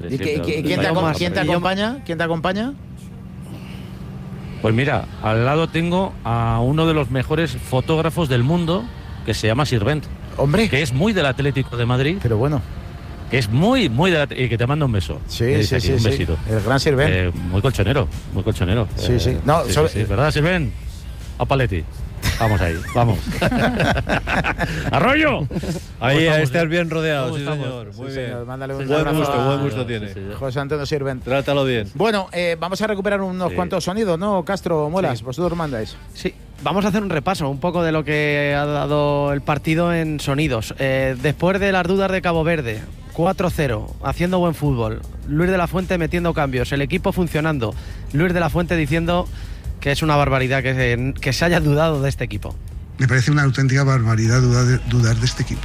¿Y quién te acompaña? ¿Quién te acompaña? Pues mira, al lado tengo a uno de los mejores fotógrafos del mundo, que se llama Sirvent. Hombre. Que es muy del Atlético de Madrid. Pero bueno. Que es muy y que te manda un beso. Sí, un besito. El gran Sirvent. Muy colchonero. Sí. No, sí, ¿verdad, Sirvent? A Paletti. Vamos ahí, vamos. ¡Arroyo! Ahí estás bien rodeado, sí, señor. Muy bien. Señor, mándale un buen gusto tiene. José Antonio Sirvent. Trátalo bien. Bueno, vamos a recuperar unos cuantos sonidos, ¿no, Castro, Muelas? Sí. Vosotros mandáis. Sí, vamos a hacer un repaso un poco de lo que ha dado el partido en sonidos. Después de las dudas de Cabo Verde, 4-0, haciendo buen fútbol. Luis de la Fuente metiendo cambios, el equipo funcionando. Luis de la Fuente diciendo que es una barbaridad que se haya dudado de este equipo. Me parece una auténtica barbaridad dudar de este equipo.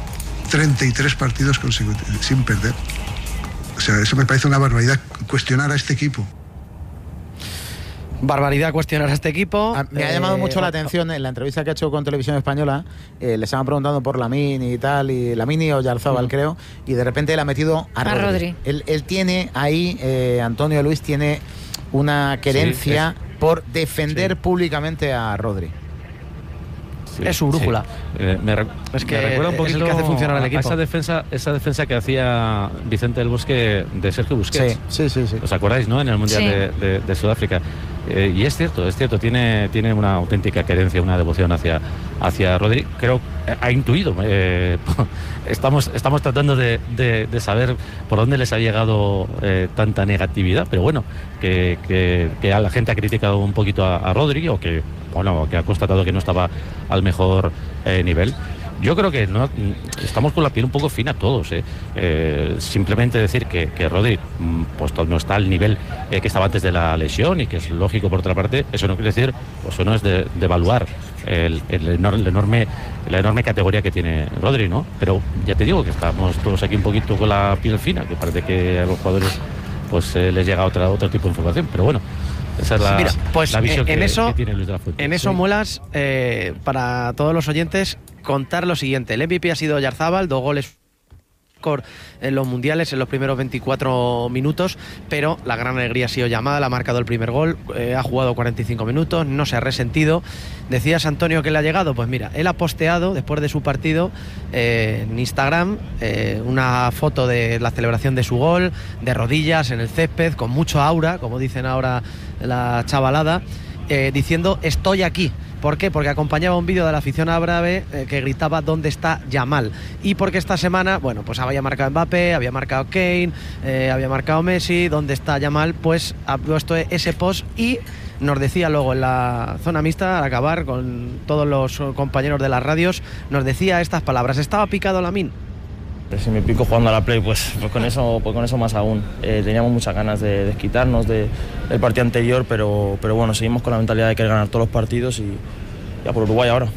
33 partidos consecutivos sin perder. O sea, eso me parece una barbaridad, cuestionar a este equipo. Barbaridad cuestionar a este equipo. Me ha llamado mucho la atención en la entrevista que ha hecho con Televisión Española. Les estaban preguntando por Lamine y tal, y Lamine o Yarzábal, creo, y de repente él ha metido a Rodri. Él tiene ahí, Antonio Luis tiene una querencia por defender públicamente a Rodri. Sí, es su brújula. Sí. Me recuerda un poquito es el que hace funcionar el equipo. Esa defensa que hacía Vicente del Bosque de Sergio Busquets. Sí. ¿Os acordáis, no? En el Mundial de Sudáfrica. Y es cierto, tiene una auténtica querencia, una devoción hacia Rodri. Creo ha intuido. Estamos tratando de saber por dónde les ha llegado tanta negatividad, pero bueno, que a la gente ha criticado un poquito a Rodri, o que ha constatado que no estaba al mejor nivel. Yo creo que no estamos con la piel un poco fina todos. Simplemente decir que Rodri pues no está al nivel que estaba antes de la lesión, y que es lógico por otra parte, eso no quiere decir, pues eso no es de evaluar la enorme categoría que tiene Rodri, ¿no? Pero ya te digo que estamos todos aquí un poquito con la piel fina, que parece que a los jugadores pues les llega otro tipo de información, pero bueno. Esa es la visión que tiene Luis de la Fuente. En eso, Muelas, para todos los oyentes, contar lo siguiente. El MVP ha sido Yarzábal, 2 goles en los mundiales en los primeros 24 minutos, pero la gran alegría ha sido Yamal, ha marcado el primer gol, ha jugado 45 minutos, no se ha resentido. Decías, Antonio, que le ha llegado. Pues mira, él ha posteado después de su partido en Instagram una foto de la celebración de su gol, de rodillas en el césped, con mucho aura, como dicen ahora la chavalada, diciendo estoy aquí. ¿Por qué? Porque acompañaba un vídeo de la afición árabe que gritaba ¿dónde está Yamal? Y porque esta semana, bueno, pues había marcado Mbappé, había marcado Kane, había marcado Messi. ¿Dónde está Yamal? Pues ha puesto ese post y nos decía luego en la zona mixta, al acabar con todos los compañeros de las radios, nos decía estas palabras: estaba picado Lamine. Si me pico jugando a la Play, pues con eso más aún. Teníamos muchas ganas de desquitarnos del partido anterior, pero bueno, seguimos con la mentalidad de querer ganar todos los partidos y ya por Uruguay ahora.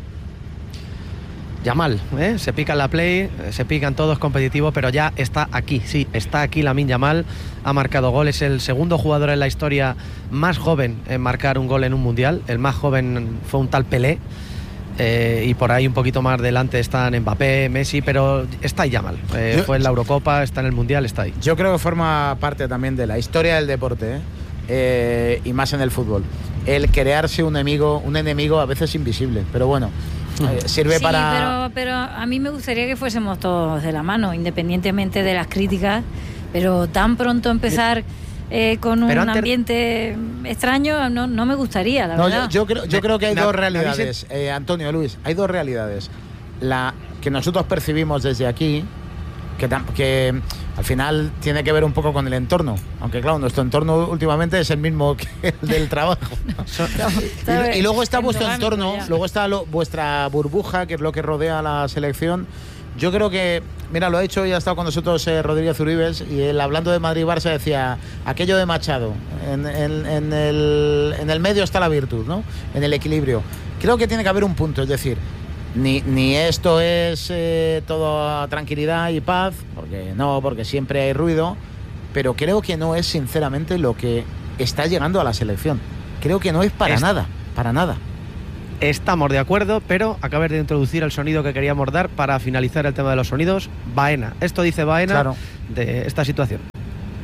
Yamal, se pica en la Play, se pican todos, competitivo, pero ya está aquí, sí, está aquí Lamine Yamal, ha marcado gol, es el segundo jugador en la historia más joven en marcar un gol en un mundial. El más joven fue un tal Pelé. Y por ahí un poquito más delante están Mbappé, Messi, pero está ahí Yamal. Fue en la Eurocopa, está en el Mundial, está ahí. Yo creo que forma parte también de la historia del deporte, y más en el fútbol. El crearse un enemigo a veces invisible, pero bueno, sirve para... Pero a mí me gustaría que fuésemos todos de la mano, independientemente de las críticas, pero tan pronto empezar... con un ambiente extraño, no me gustaría, la verdad. Yo creo que hay dos realidades, Antonio, Luis, hay dos realidades. La que nosotros percibimos desde aquí, que al final tiene que ver un poco con el entorno, aunque claro, nuestro entorno últimamente es el mismo que el del trabajo. y luego está vuestro entorno, luego está vuestra burbuja, que es lo que rodea a la selección. Yo creo que, mira, lo ha hecho y ha estado con nosotros Rodríguez Uribes, y él, hablando de Madrid-Barça, decía aquello de Machado, en el medio está la virtud, ¿no? En el equilibrio. Creo que tiene que haber un punto, es decir, ni esto es toda tranquilidad y paz, porque siempre hay ruido, pero creo que no es sinceramente lo que está llegando a la selección. Creo que no es para nada. Estamos de acuerdo, pero acabas de introducir el sonido que queríamos dar para finalizar el tema de los sonidos. Baena. Esto dice Baena de esta situación.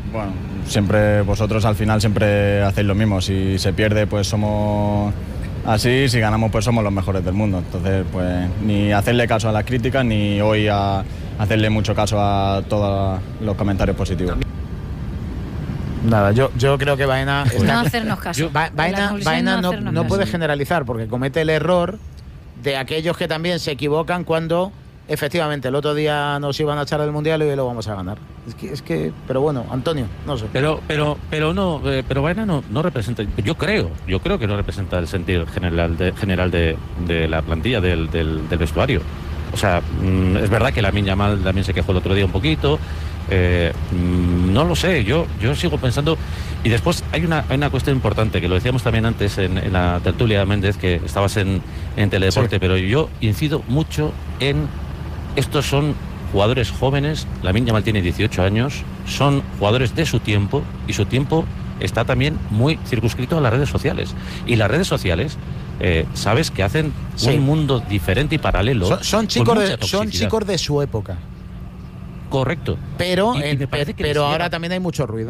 Bueno, siempre vosotros al final siempre hacéis lo mismo. Si se pierde, pues somos así. Si ganamos, pues somos los mejores del mundo. Entonces, pues ni hacerle caso a las críticas, ni hoy a hacerle mucho caso a todos los comentarios positivos. Nada, yo creo que Baena... No hacernos caso. Baena no puede generalizar, porque comete el error de aquellos que también se equivocan cuando efectivamente el otro día nos iban a echar del Mundial y hoy lo vamos a ganar. Es que pero bueno, Antonio, no sé. Pero Baena no representa, yo creo que no representa el sentir general de la plantilla del vestuario. O sea, es verdad que Lamine Yamal también se quejó el otro día un poquito. No lo sé, yo sigo pensando. Y después hay una cuestión importante, que lo decíamos también antes en la tertulia, Méndez, que estabas en Teledeporte, sí. Pero yo incido mucho en estos son jugadores jóvenes. Lamine Yamal tiene 18 años, son jugadores de su tiempo, y su tiempo está también muy circunscrito a las redes sociales. Y las redes sociales, sabes que hacen un mundo diferente y paralelo. Son chicos de su época. Correcto. Pero ahora también hay mucho ruido.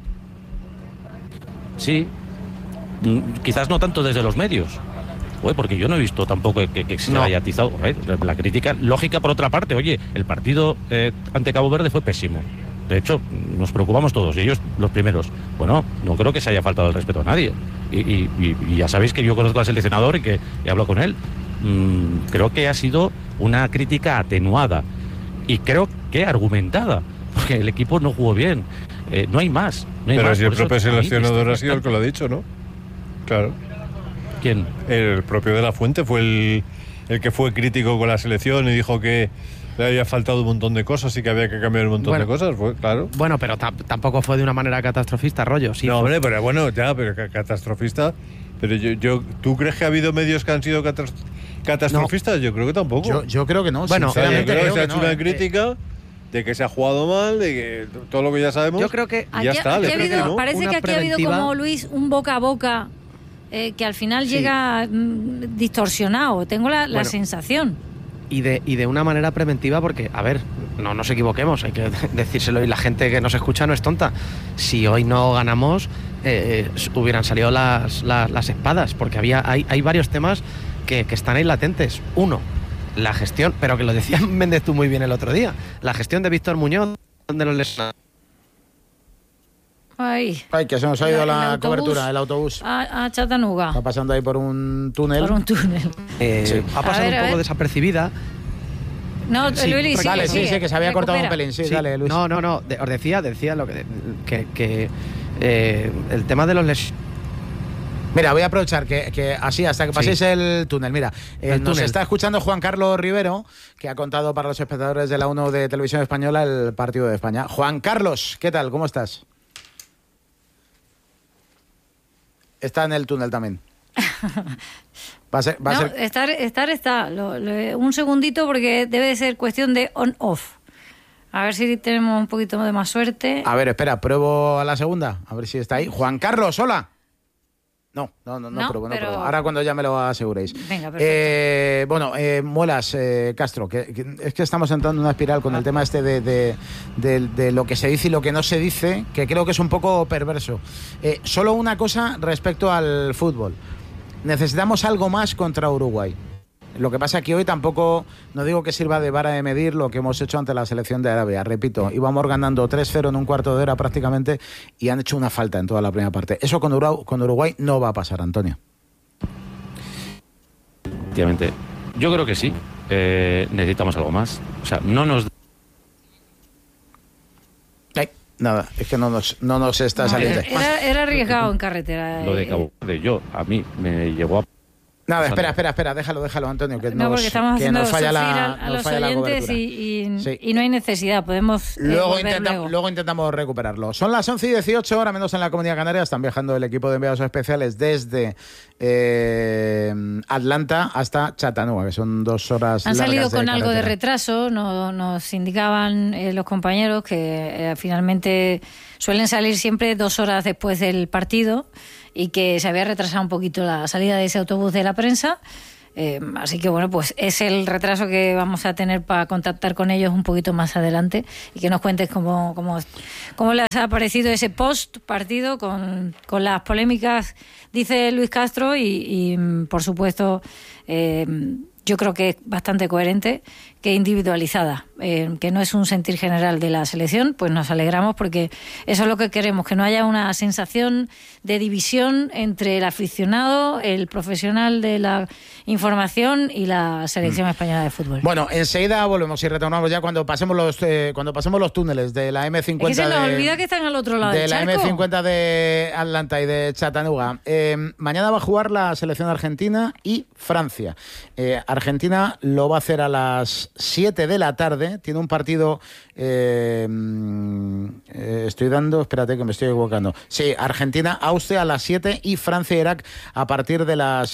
Sí. Quizás no tanto desde los medios. Porque yo no he visto tampoco que se haya atizado. La crítica lógica, por otra parte. Oye, el partido ante Cabo Verde fue pésimo. De hecho, nos preocupamos todos, y ellos los primeros. Bueno, no creo que se haya faltado el respeto a nadie. Y ya sabéis que yo conozco al seleccionador y que he hablado con él. Creo que ha sido una crítica atenuada. Y creo que argumentada, porque el equipo no jugó bien. No hay más. Pero si el propio seleccionador ha sido el que lo ha dicho, ¿no? Claro. ¿Quién? El propio de la Fuente fue el que fue crítico con la selección y dijo que le había faltado un montón de cosas y que había que cambiar un montón de cosas, claro. Bueno, pero tampoco fue de una manera catastrofista, rollo. Sí, no, hombre, pero bueno, ya, pero catastrofista. Pero ¿tú crees que ha habido medios que han sido catastrofistas? No. Yo creo que tampoco. Yo creo que no. Bueno, yo creo que se ha hecho una crítica de que se ha jugado mal, de que todo lo que ya sabemos. Yo creo que ya está. Parece que aquí ha habido como, Luis, un boca a boca que al final llega distorsionado. Tengo la sensación. Y de una manera preventiva, porque, a ver, no nos equivoquemos, hay que decírselo, y la gente que nos escucha no es tonta. Si hoy no ganamos, hubieran salido las espadas, porque hay varios temas que están ahí latentes. Uno, la gestión, pero que lo decía Méndez tú muy bien el otro día, la gestión de Víctor Muñoz, donde los lesionados. Ay, que se nos ha ido la cobertura, el autobús. A Chattanooga. Está pasando ahí por un túnel. Ha pasado un poco desapercibida. No, sí. Luis, sí, que se había cortado un pelín. Sí, dale, Luis. No, os decía lo que el tema de los lesionados. Mira, voy a aprovechar que así, hasta que paséis el túnel. Mira, nos está escuchando Juan Carlos Rivero, que ha contado para los espectadores de la 1 de Televisión Española el partido de España. Juan Carlos, ¿qué tal? ¿Cómo estás? Está en el túnel también. Estar. Un segundito, porque debe de ser cuestión de on-off. A ver si tenemos un poquito de más suerte. A ver, espera, pruebo a la segunda. A ver si está ahí. Juan Carlos, hola. No, pruebo. Ahora cuando ya me lo aseguréis. Venga, perfecto. Muelas, Castro, que es que estamos entrando en una espiral con el tema este de lo que se dice y lo que no se dice, que creo que es un poco perverso. Solo una cosa respecto al fútbol. Necesitamos algo más contra Uruguay. Lo que pasa es que hoy tampoco, no digo que sirva de vara de medir lo que hemos hecho ante la selección de Arabia. Repito, íbamos ganando 3-0 en un cuarto de hora prácticamente y han hecho una falta en toda la primera parte. Eso con Uruguay no va a pasar, Antonio. Efectivamente. Yo creo que sí. Necesitamos algo más. O sea, no nos... Nada, es que no nos está saliendo. Era arriesgado en carretera. Lo de Cabo Verde, a mí me llegó a... Nada, espera, déjalo, Antonio, que porque estamos haciendo nos falla a los oyentes y no hay necesidad, podemos luego intentamos recuperarlo. Son las 11:18, ahora menos en la Comunidad Canaria. Están viajando el equipo de enviados especiales desde Atlanta hasta Chattanooga, que son 2 horas. Han salido con algo de retraso, nos indicaban los compañeros que finalmente suelen salir siempre 2 horas después del partido, y que se había retrasado un poquito la salida de ese autobús de la prensa. Así que bueno, pues es el retraso que vamos a tener para contactar con ellos un poquito más adelante y que nos cuentes cómo les ha parecido ese post partido con las polémicas, dice Luis Castro, y por supuesto yo creo que es bastante coherente, que individualizada, que no es un sentir general de la selección. Pues nos alegramos porque eso es lo que queremos, que no haya una sensación de división entre el aficionado, el profesional de la información y la selección española de fútbol. Bueno, enseguida volvemos y retornamos ya cuando pasemos los túneles de la M50. Es que se nos olvida que están al otro lado del charco. De la M50 de Atlanta y de Chattanooga. Mañana va a jugar la selección argentina y Francia. Argentina lo va a hacer a las 7 de la tarde. Tiene un partido... espérate que me estoy equivocando. Sí, Argentina-Austria a las 7 y Francia-Irak a partir de las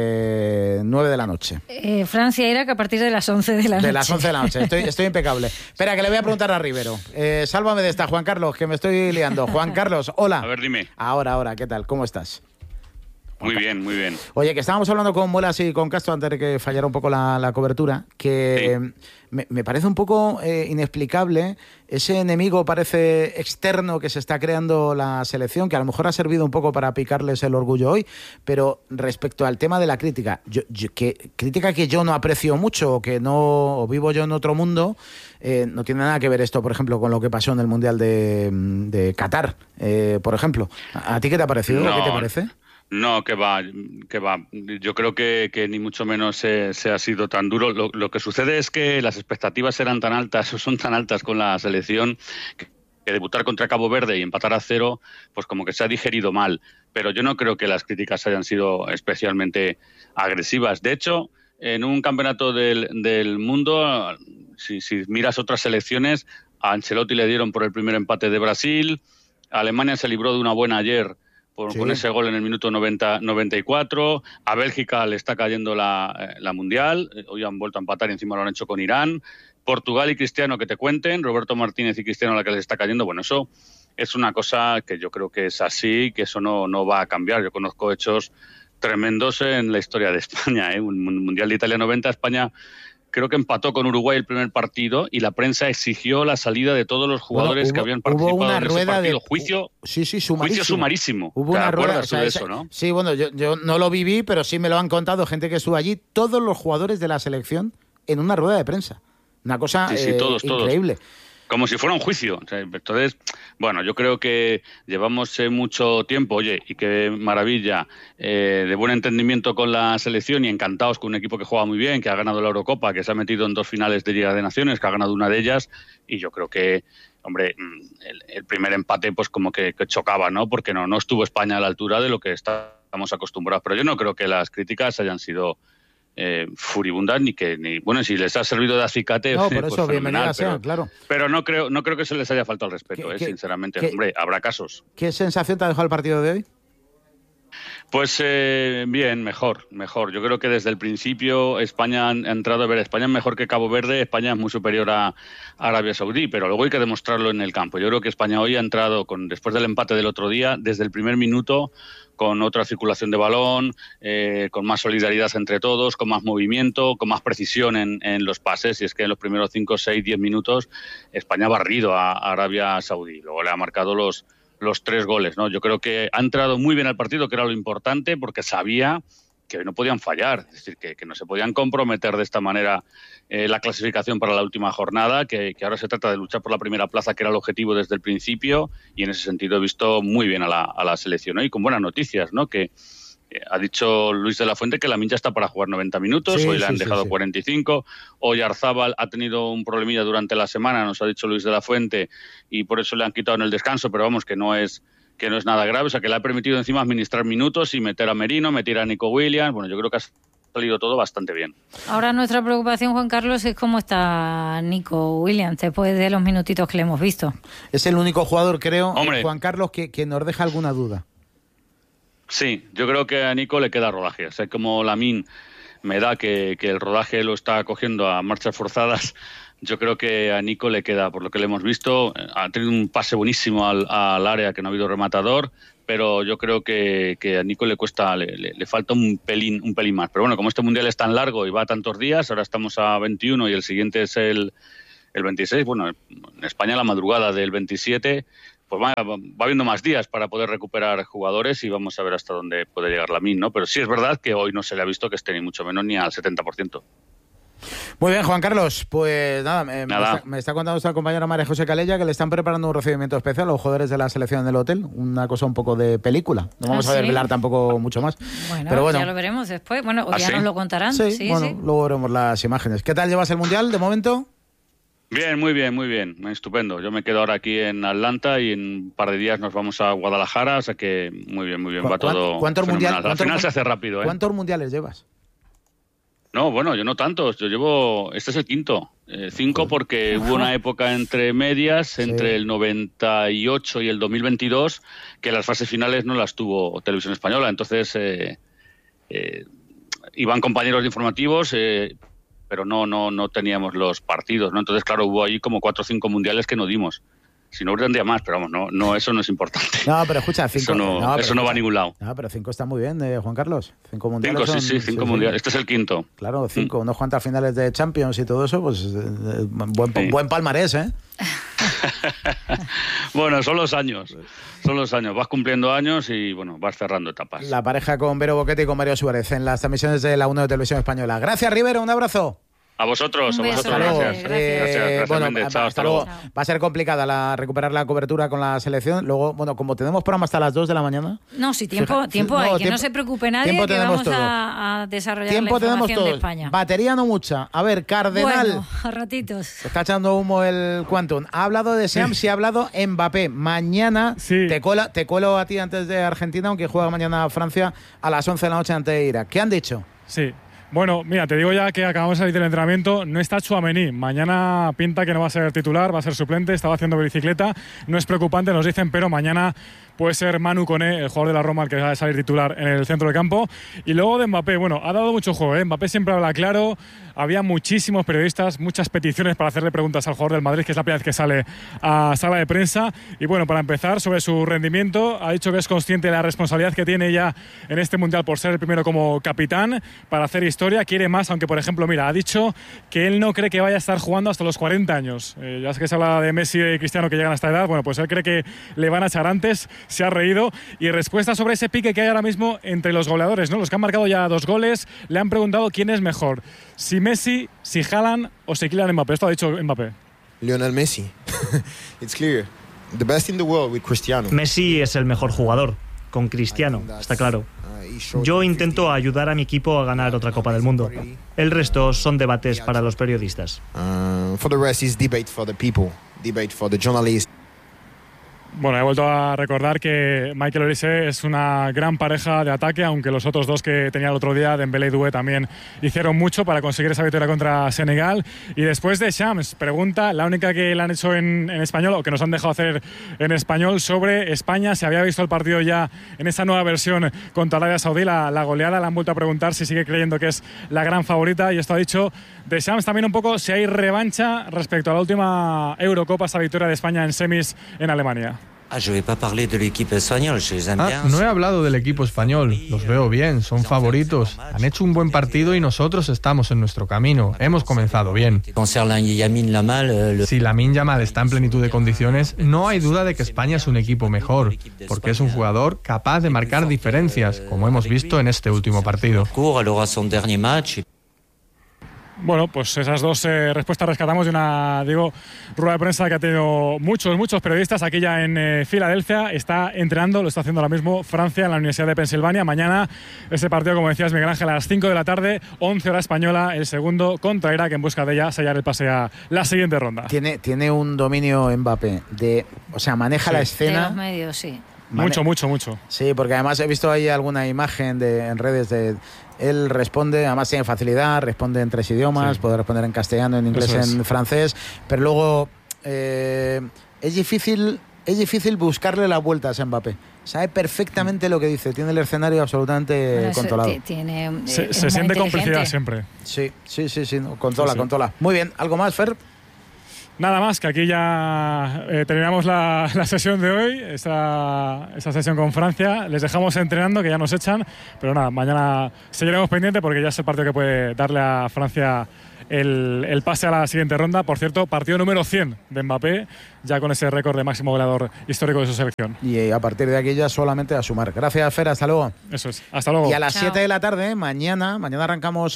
9 de la noche. Francia-Irak a partir de las 11 de la noche. De las 11 de la noche, estoy impecable. Espera, que le voy a preguntar a Rivero. Sálvame de esta, Juan Carlos, que me estoy liando. Juan Carlos, hola. A ver, dime. Ahora, ¿qué tal? ¿Cómo estás? Muy bien, muy bien. Oye, que estábamos hablando con Muelas y con Castro antes de que fallara un poco la cobertura, que sí. me parece un poco inexplicable ese enemigo, parece externo, que se está creando la selección, que a lo mejor ha servido un poco para picarles el orgullo hoy, pero respecto al tema de la crítica, crítica que yo no aprecio mucho, o que no vivo yo en otro mundo, no tiene nada que ver esto, por ejemplo, con lo que pasó en el Mundial de Qatar, por ejemplo. ¿A ti qué te ha parecido? No. ¿Qué te parece? No, que va. Yo creo que ni mucho menos se ha sido tan duro. Lo que sucede es que las expectativas eran tan altas, o son tan altas con la selección, que debutar contra Cabo Verde y empatar a 0, pues como que se ha digerido mal. Pero yo no creo que las críticas hayan sido especialmente agresivas. De hecho, en un campeonato del mundo, si miras otras selecciones, a Ancelotti le dieron por el primer empate de Brasil, Alemania se libró de una buena ayer con ese gol en el minuto 94. A Bélgica le está cayendo la Mundial. Hoy han vuelto a empatar y encima lo han hecho con Irán. Portugal y Cristiano, que te cuenten. Roberto Martínez y Cristiano, la que les está cayendo. Bueno, eso es una cosa que yo creo que es así, que eso no va a cambiar. Yo conozco hechos tremendos en la historia de España. Un Mundial de Italia 90, España... Creo que empató con Uruguay el primer partido y la prensa exigió la salida de todos los jugadores que habían participado en ese partido. Juicio sumarísimo. Hubo una rueda de eso, ¿no? Sí, bueno, yo no lo viví, pero sí me lo han contado gente que estuvo allí, todos los jugadores de la selección en una rueda de prensa. Una cosa todos, increíble. Como si fuera un juicio. O sea, entonces, bueno, yo creo que llevamos mucho tiempo, oye, y qué maravilla, de buen entendimiento con la selección y encantados con un equipo que juega muy bien, que ha ganado la Eurocopa, que se ha metido en 2 finales de Liga de Naciones, que ha ganado una de ellas, y yo creo que, hombre, el primer empate pues como que chocaba, ¿no? Porque no estuvo España a la altura de lo que estamos acostumbrados. Pero yo no creo que las críticas hayan sido... furibundas bueno, si les ha servido de acicate, no, por eso pues bienvenida sea, claro. Pero no creo que se les haya faltado el respeto, sinceramente. Hombre, habrá casos. ¿Qué sensación te ha dejado el partido de hoy? Pues bien, mejor. Yo creo que desde el principio España ha entrado a ver, España es mejor que Cabo Verde, España es muy superior a Arabia Saudí, pero luego hay que demostrarlo en el campo. Yo creo que España hoy ha entrado, después del empate del otro día, desde el primer minuto, con otra circulación de balón, con más solidaridad entre todos, con más movimiento, con más precisión en los pases, y es que en los primeros 5, 6, 10 minutos España ha barrido a Arabia Saudí. Luego le ha marcado los 3 goles, ¿no? Yo creo que ha entrado muy bien al partido, que era lo importante, porque sabía que no podían fallar, es decir, que no se podían comprometer de esta manera la clasificación para la última jornada, que ahora se trata de luchar por la primera plaza, que era el objetivo desde el principio, y en ese sentido he visto muy bien a la selección, ¿no? Y con buenas noticias, ¿no? Que ha dicho Luis de la Fuente que Lamine ya está para jugar 90 minutos, hoy le han dejado 45, hoy Oyarzabal ha tenido un problemilla durante la semana, nos ha dicho Luis de la Fuente, y por eso le han quitado en el descanso, pero vamos, que no es nada grave, o sea que le ha permitido encima administrar minutos y meter a Merino, meter a Nico Williams. Bueno, yo creo que ha salido todo bastante bien. Ahora nuestra preocupación, Juan Carlos, es cómo está Nico Williams después de los minutitos que le hemos visto. Es el único jugador, creo, Juan Carlos, que nos deja alguna duda. Sí, yo creo que a Nico le queda rodaje. O sea, como Lamine me da que el rodaje lo está cogiendo a marchas forzadas, yo creo que a Nico le queda, por lo que le hemos visto, ha tenido un pase buenísimo al área, que no ha habido rematador, pero yo creo que a Nico le cuesta, le falta un pelín más. Pero bueno, como este Mundial es tan largo y va a tantos días, ahora estamos a 21 y el siguiente es el 26, bueno, en España la madrugada del 27, pues va habiendo más días para poder recuperar jugadores y vamos a ver hasta dónde puede llegar Lamine, ¿no? Pero sí es verdad que hoy no se le ha visto que esté ni mucho menos ni al 70%. Muy bien, Juan Carlos, pues nada, me está contando nuestra compañera María José Calella que le están preparando un recibimiento especial a los jugadores de la selección en el hotel, una cosa un poco de película, no vamos a desvelar tampoco mucho más. Bueno, pero bueno, ya lo veremos después, bueno, o ya nos lo contarán. Sí, luego veremos las imágenes. ¿Qué tal llevas el Mundial de momento? Bien, muy bien, estupendo. Yo me quedo ahora aquí en Atlanta y en un par de días nos vamos a Guadalajara, o sea que muy bien, va todo fenomenal. Al final se hace rápido, ¿eh? ¿Cuántos mundiales llevas? No, bueno, yo no tantos, este es el quinto, 5 porque hubo una época entre medias, entre el 98 y el 2022, que las fases finales no las tuvo Televisión Española, entonces iban compañeros de informativos, pero no teníamos los partidos, ¿no? Entonces, claro, hubo ahí como 4 o 5 mundiales que no dimos. Si no, tendría más, pero vamos, no, eso no es importante. No, pero escucha, 5... Eso no va a ningún lado. No, pero 5 está muy bien, Juan Carlos. 5 mundiales 5, sí, 5 mundiales. Este es el quinto. Claro, 5. Unos cuantas finales de Champions y todo eso, pues buen palmarés, ¿eh? Bueno, son los años. Vas cumpliendo años y, bueno, vas cerrando etapas. La pareja con Vero Boquete y con Mario Suárez en las transmisiones de la 1 de Televisión Española. Gracias, Rivero, un abrazo. A vosotros, gracias. Gracias, bueno, chao, hasta luego. Va a ser complicada recuperar la cobertura con la selección. Luego, bueno, como tenemos programa hasta las 2 de la mañana. No, sí, tiempo hay, que no se preocupe nadie, que vamos a desarrollar la información de España. Batería no mucha. A ver, Cardenal. Bueno, a ratitos. Se está echando humo el Quantum. Ha hablado de Shams y ha hablado Mbappé. Mañana te cuelo a ti antes de Argentina, aunque juega mañana Francia a las 11 de la noche ante Irak. ¿Qué han dicho? Sí. Bueno, mira, te digo ya que acabamos de salir del entrenamiento. No está Tchouaméni. Mañana pinta que no va a ser titular, va a ser suplente. Estaba haciendo bicicleta. No es preocupante, nos dicen, pero mañana puede ser Manu Koné, el jugador de la Roma, el que va a salir titular en el centro del campo. Y luego de Mbappé, bueno, ha dado mucho juego, ¿eh? Mbappé siempre habla claro. Había muchísimos periodistas, muchas peticiones para hacerle preguntas al jugador del Madrid, que es la primera vez que sale a sala de prensa. Y bueno, para empezar, sobre su rendimiento, ha dicho que es consciente de la responsabilidad que tiene ya en este Mundial por ser el primero como capitán, para hacer historia. Quiere más, aunque por ejemplo, mira, ha dicho que él no cree que vaya a estar jugando hasta los 40 años. Ya es que se habla de Messi y Cristiano que llegan a esta edad. Bueno, pues él cree que le van a echar antes. Se ha reído. Y respuesta sobre ese pique que hay ahora mismo entre los goleadores, ¿no? Los que han marcado ya 2 goles, le han preguntado quién es mejor, si Messi, si Haaland o si Kylian Mbappé. Esto ha dicho Mbappé. Lionel Messi. It's clear. The best in the world with Cristiano. Messi es el mejor jugador, con Cristiano, está claro. Yo intento ayudar a mi equipo a ganar otra Copa del Mundo. El resto son debates para los periodistas. For the rest is debate for the people, debate for the journalists. Bueno, he vuelto a recordar que Michael Olise es una gran pareja de ataque, aunque los otros dos que tenía el otro día, Dembélé y Doué, también hicieron mucho para conseguir esa victoria contra Senegal. Y después de Shams, pregunta, la única que le han hecho en español, o que nos han dejado hacer en español, sobre España. Se había visto el partido ya en esa nueva versión contra Arabia Saudí, la goleada. Le han vuelto a preguntar si sigue creyendo que es la gran favorita, y esto ha dicho de Shams también un poco si hay revancha respecto a la última Eurocopa, esa victoria de España en semis en Alemania. No he hablado del equipo español, los veo bien, son favoritos, han hecho un buen partido y nosotros estamos en nuestro camino, hemos comenzado bien. Si Lamine Yamal está en plenitud de condiciones, no hay duda de que España es un equipo mejor, porque es un jugador capaz de marcar diferencias, como hemos visto en este último partido. Bueno, pues esas dos respuestas rescatamos de una, rueda de prensa que ha tenido muchos periodistas aquí ya en Filadelfia. Está entrenando, lo está haciendo ahora mismo Francia en la Universidad de Pensilvania. Mañana ese partido, como decías Miguel Ángel, a las 5 de la tarde, 11 hora española, el segundo contra Irak, en busca de ya sellar el pase a la siguiente ronda. Tiene un dominio Mbappé, maneja la escena. De los medios, sí. Mucho. Sí, porque además he visto ahí alguna imagen en redes de... Él responde, además tiene facilidad, responde en 3 idiomas, puede responder en castellano, en inglés, en francés, pero luego es difícil buscarle las vueltas a Mbappé. Sabe perfectamente lo que dice, tiene el escenario absolutamente controlado. Se siente complicidad siempre. Sí, controla. Muy bien, ¿algo más, Fer? Nada más, que aquí ya terminamos la sesión de hoy, esa sesión con Francia. Les dejamos entrenando, que ya nos echan, pero nada, mañana seguiremos pendiente porque ya es el partido que puede darle a Francia el pase a la siguiente ronda. Por cierto, partido número 100 de Mbappé, ya con ese récord de máximo goleador histórico de su selección. Y a partir de aquí ya solamente a sumar. Gracias, Fer, hasta luego. Eso es, hasta luego. Y a las 7 de la tarde, mañana arrancamos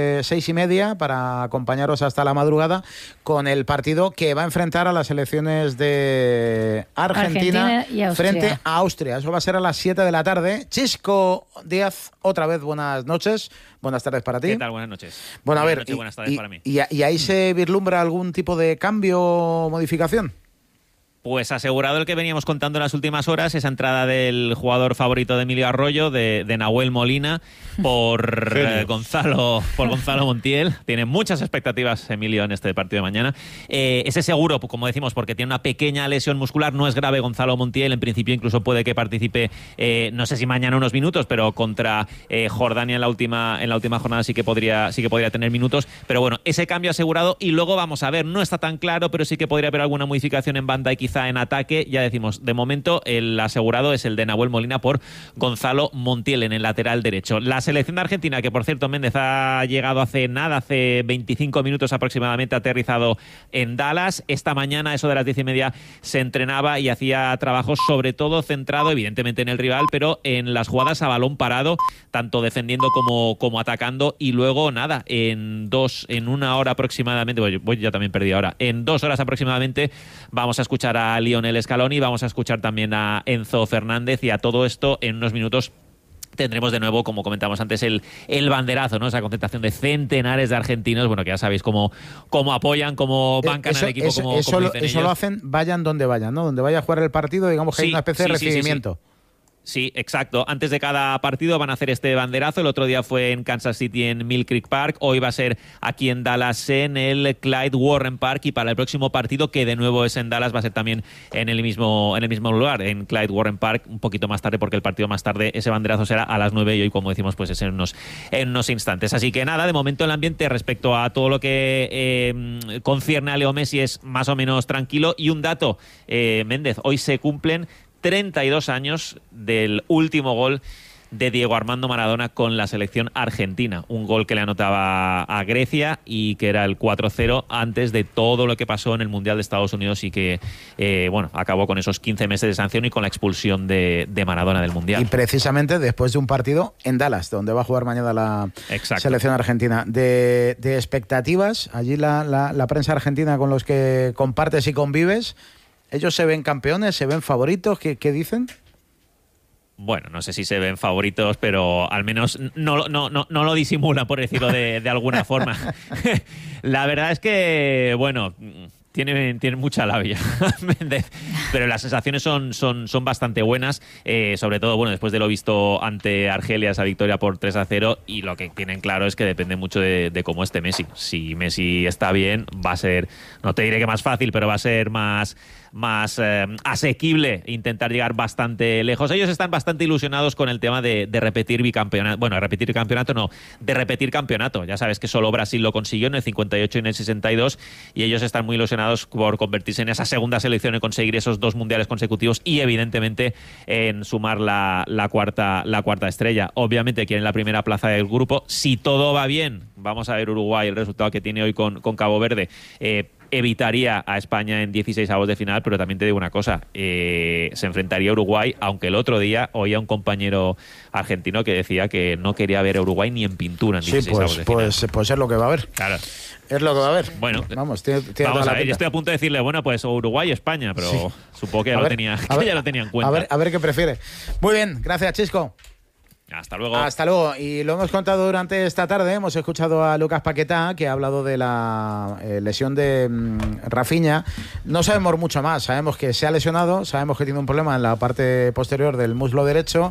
6:30 para acompañaros hasta la madrugada con el partido que va a enfrentar a las selecciones de Argentina y frente a Austria. Eso va a ser a las 7 de la tarde. Chisco Díaz, otra vez buenas noches. Buenas tardes para ti. ¿Qué tal? Buenas noches. Bueno, buenas noches, buenas tardes para mí. ¿Y ahí se vislumbra algún tipo de cambio o modificación? Pues asegurado el que veníamos contando en las últimas horas, esa entrada del jugador favorito de Emilio Arroyo, de Nahuel Molina, por Gonzalo Montiel. Tiene muchas expectativas Emilio en este partido de mañana. Ese seguro, como decimos, porque tiene una pequeña lesión muscular, no es grave Gonzalo Montiel, en principio incluso puede que participe, no sé si mañana unos minutos, pero contra Jordania en la última jornada sí que podría tener minutos. Pero bueno, ese cambio asegurado, y luego vamos a ver, no está tan claro, pero sí que podría haber alguna modificación en banda y quizá en ataque. Ya decimos, de momento el asegurado es el de Nahuel Molina por Gonzalo Montiel en el lateral derecho. La selección de Argentina, que por cierto Méndez ha llegado hace 25 minutos aproximadamente, ha aterrizado en Dallas. Esta mañana, eso de las 10:30, se entrenaba y hacía trabajo sobre todo centrado evidentemente en el rival, pero en las jugadas a balón parado, tanto defendiendo como atacando. Y luego nada, en 1 hora aproximadamente, voy ya también perdí ahora, en 2 horas aproximadamente vamos a escuchar a Lionel Scaloni, vamos a escuchar también a Enzo Fernández, y a todo esto en unos minutos tendremos de nuevo, como comentamos antes, el banderazo, ¿no? Esa concentración de centenares de argentinos, bueno, que ya sabéis cómo apoyan, cómo bancan al equipo, eso lo hacen, vayan donde vayan, ¿no? Donde vaya a jugar el partido, digamos que hay una especie de recibimiento. Sí, exacto. Antes de cada partido van a hacer este banderazo. El otro día fue en Kansas City en Mill Creek Park. Hoy va a ser aquí en Dallas en el Clyde Warren Park. Y para el próximo partido, que de nuevo es en Dallas, va a ser también en el mismo lugar, en Clyde Warren Park, un poquito más tarde, porque el partido más tarde, ese banderazo será a las 9 y hoy, como decimos, pues es en unos instantes. Así que nada, de momento el ambiente respecto a todo lo que concierne a Leo Messi es más o menos tranquilo. Y un dato, Méndez, hoy se cumplen 32 años del último gol de Diego Armando Maradona con la selección argentina. Un gol que le anotaba a Grecia y que era el 4-0 antes de todo lo que pasó en el Mundial de Estados Unidos y que, acabó con esos 15 meses de sanción y con la expulsión de Maradona del Mundial. Y precisamente después de un partido en Dallas, donde va a jugar mañana la selección argentina. De expectativas, allí la prensa argentina con los que compartes y convives, ¿ellos se ven campeones, se ven favoritos? ¿Qué dicen? Bueno, no sé si se ven favoritos, pero al menos no lo disimulan, por decirlo de alguna forma. La verdad es que, bueno, tiene mucha labia, Méndez, pero las sensaciones son bastante buenas, sobre todo, bueno, después de lo visto ante Argelia, esa victoria por 3-0, y lo que tienen claro es que depende mucho de cómo esté Messi. Si Messi está bien, va a ser, no te diré que más fácil, pero va a ser más asequible intentar llegar bastante lejos. Ellos están bastante ilusionados con el tema de repetir bicampeonato. Bueno, repetir campeonato no, de repetir campeonato. Ya sabes que solo Brasil lo consiguió en el 58 y en el 62, y ellos están muy ilusionados por convertirse en esa segunda selección y conseguir esos 2 mundiales consecutivos y evidentemente en sumar la cuarta estrella. Obviamente quieren la primera plaza del grupo. Si todo va bien, vamos a ver Uruguay, el resultado que tiene hoy con Cabo Verde, evitaría a España en 16avos de final, pero también te digo una cosa, se enfrentaría a Uruguay, aunque el otro día oía un compañero argentino que decía que no quería ver a Uruguay ni en pintura en 16avos de final. Pues es lo que va a haber. Claro. Es lo que va a haber. Bueno, vamos a ver, yo estoy a punto de decirle, bueno, pues Uruguay o España, pero sí, supongo que ya lo tenía en cuenta. A ver qué prefiere. Muy bien, gracias, Chisco. Hasta luego. Hasta luego. Y lo hemos contado durante esta tarde. Hemos escuchado a Lucas Paquetá, que ha hablado de la lesión de Rafinha. No sabemos mucho más. Sabemos que se ha lesionado, sabemos que tiene un problema en la parte posterior del muslo derecho.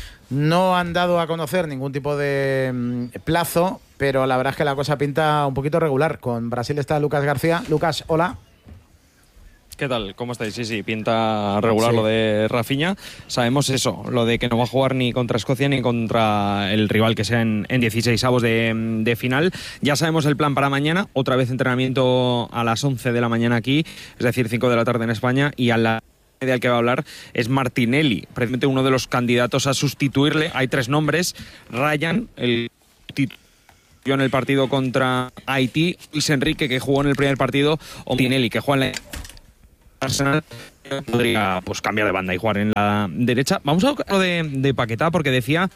No han dado a conocer ningún tipo de plazo, pero la verdad es que la cosa pinta un poquito regular. Con Brasil está Lucas García. Lucas, hola. ¿Qué tal? ¿Cómo estáis? Sí, pinta regular lo de Rafinha. Sabemos eso, lo de que no va a jugar ni contra Escocia ni contra el rival que sea en 16avos de final. Ya sabemos el plan para mañana, otra vez entrenamiento a las 11 de la mañana aquí, es decir, 5 de la tarde en España, y a la del que va a hablar es Martinelli, precisamente uno de los candidatos a sustituirle. Hay 3 nombres: Ryan, el titular en el partido contra Haití, Luis Enrique, que jugó en el primer partido, o Martinelli, que juega en la Arsenal, podría pues cambiar de banda y jugar en la derecha. Vamos a hablar de Paquetá, porque decía...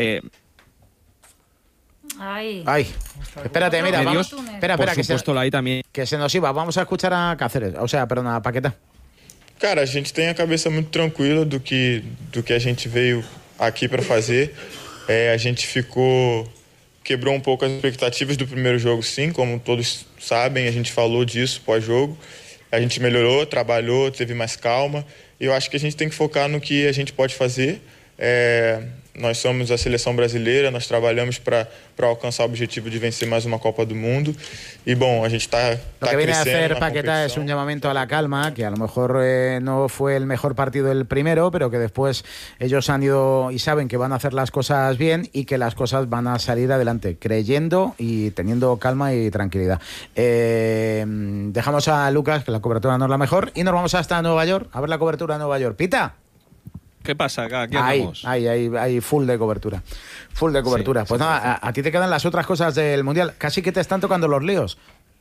Ay. Espérate, mira, vamos. Espera, que se nos iba. Vamos a escuchar a Cáceres, o sea, perdón, a Paquetá. Cara, a gente tem a cabeça muito tranquila do que a gente veio aqui para fazer. A gente quebrou pouco as expectativas do primeiro jogo, sim, como todos sabem, a gente falou disso pós-jogo. A gente melhorou, trabalhou, teve mais calma. E eu acho que a gente tem que focar no que a gente pode fazer. Nós somos a seleção brasileira, nós trabalhamos para alcançar o objetivo de vencer más una Copa del Mundo. Y bueno, a gente está Lo que viene a hacer Paquetá es un llamamiento a la calma, que a lo mejor no fue el mejor partido el primero, pero que después ellos han ido y saben que van a hacer las cosas bien y que las cosas van a salir adelante, creyendo y teniendo calma y tranquilidad. Dejamos a Lucas, que la cobertura no es la mejor, y nos vamos hasta Nueva York, a ver la cobertura de Nueva York. ¡Pita! ¿Qué pasa acá? ¿Qué hacemos? Hay full de cobertura. Full de cobertura. Sí, pues nada, a ti te quedan las otras cosas del Mundial. Casi que te están tocando los líos.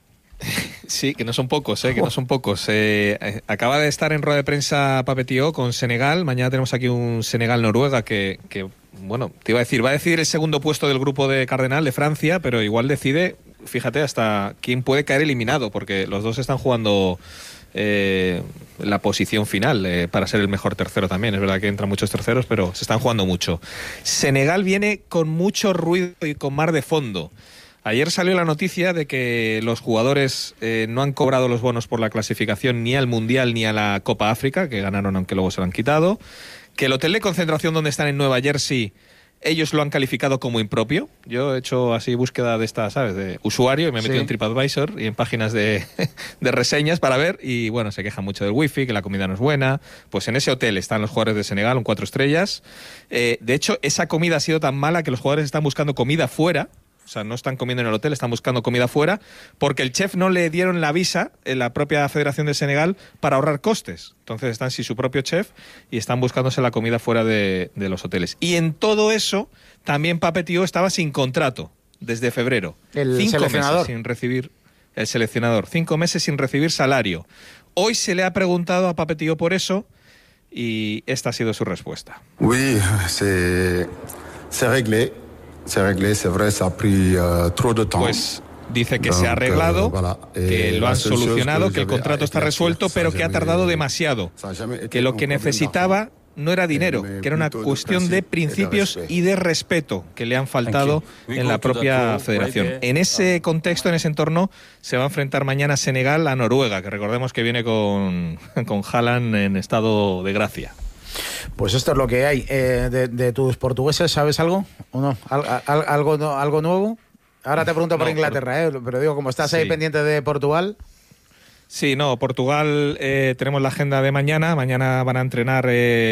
Sí, que no son pocos, que no son pocos. Acaba de estar en rueda de prensa Papetió con Senegal. Mañana tenemos aquí un Senegal-Noruega que, bueno, te iba a decir, va a decidir el segundo puesto del grupo de Cardenal de Francia, pero igual decide, fíjate, hasta quién puede caer eliminado, porque los dos están jugando la posición final para ser el mejor tercero también. Es verdad que entran muchos terceros, pero se están jugando mucho. Senegal viene con mucho ruido y con mar de fondo. Ayer salió la noticia de que los jugadores no han cobrado los bonos por la clasificación ni al Mundial ni a la Copa África, que ganaron aunque luego se lo han quitado, que el hotel de concentración donde están en Nueva Jersey ellos lo han calificado como impropio. Yo he hecho así búsqueda de esta, ¿sabes?, de usuario, y me he metido en TripAdvisor y en páginas de reseñas para ver, y bueno, se quejan mucho del wifi, que la comida no es buena. Pues en ese hotel están los jugadores de Senegal, un 4 estrellas. De hecho, esa comida ha sido tan mala que los jugadores están buscando comida fuera. O sea, no están comiendo en el hotel, están buscando comida fuera, porque el chef no le dieron la visa en la propia Federación de Senegal para ahorrar costes. Entonces están sin su propio chef y están buscándose la comida fuera de los hoteles. Y en todo eso, también Papetió estaba sin contrato desde febrero. El seleccionador. Meses sin recibir, el seleccionador. 5 meses sin recibir salario. Hoy se le ha preguntado a Papetió por eso y esta ha sido su respuesta. Oui, c'est réglé. C'est vrai, ça a pris trop de temps. Pues dice que se ha arreglado, que lo han solucionado, que el contrato está resuelto, pero que ha tardado demasiado. Que lo que necesitaba no era dinero, que era una cuestión de principios y de respeto que le han faltado en la propia federación. En ese contexto, en ese entorno, se va a enfrentar mañana Senegal a Noruega, que recordemos que viene con Haaland en estado de gracia. Pues esto es lo que hay. De tus portugueses, ¿sabes algo? ¿O no? ¿Algo nuevo? Ahora te pregunto por Inglaterra, pero digo, como estás ahí pendiente de Portugal. Sí, no, Portugal tenemos la agenda de mañana. Mañana van a entrenar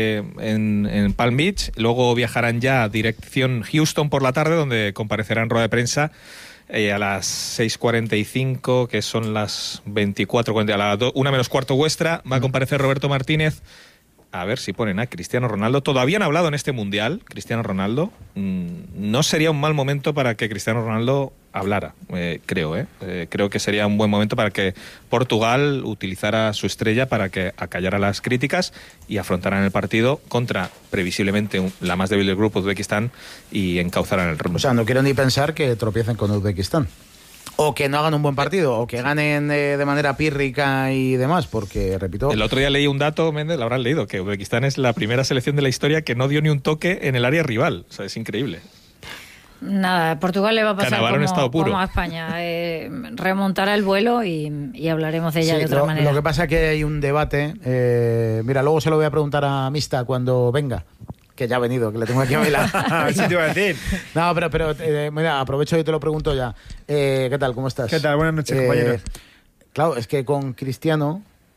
en Palm Beach. Luego viajarán ya a dirección Houston por la tarde, donde comparecerán en rueda de prensa a las 6:45, que son las 24:40, a las 1 menos cuarto vuestra. Va a comparecer Roberto Martínez. A ver si ponen a Cristiano Ronaldo. Todavía han hablado en este Mundial, Cristiano Ronaldo. No sería un mal momento para que Cristiano Ronaldo hablara, creo. Creo que sería un buen momento para que Portugal utilizara su estrella para que acallara las críticas y afrontaran el partido contra, previsiblemente, la más débil del grupo, Uzbekistán, y encauzaran el rumbo. O sea, no quiero ni pensar que tropiecen con Uzbekistán. O que no hagan un buen partido, o que ganen de manera pírrica y demás, porque, repito... El otro día leí un dato, Méndez, lo habrán leído, que Uzbekistán es la primera selección de la historia que no dio ni un toque en el área rival. O sea, es increíble. Nada, Portugal le va a pasar como a España. Remontará el vuelo y hablaremos de ella de otra manera. Lo que pasa es que hay un debate. Mira, luego se lo voy a preguntar a Mista cuando venga. Que ya ha venido, que le tengo aquí a mi lado. ¿Qué te iba a decir? No, pero mira, aprovecho y te lo pregunto ya. ¿Qué tal? ¿Cómo estás? ¿Qué tal? Buenas noches, compañeros. Claro, es que con Cristiano,